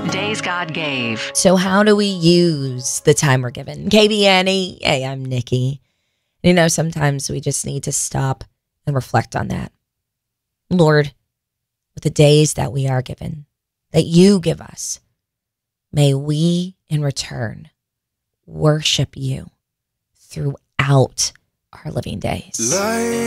Days God Gave. So how do we use the time we're given? KBNE, hey, I'm Nikki. You know, sometimes we just need to stop and reflect on that. Lord, with the days that we are given, that you give us, may we in return worship you throughout our living days.